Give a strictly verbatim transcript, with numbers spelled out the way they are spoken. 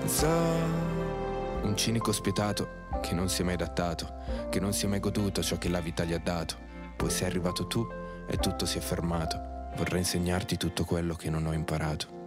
So, un cinico spietato che non si è mai adattato, che non si è mai goduto ciò che la vita gli ha dato. Poi sei arrivato tu e tutto si è fermato. Vorrei insegnarti tutto quello che non ho imparato.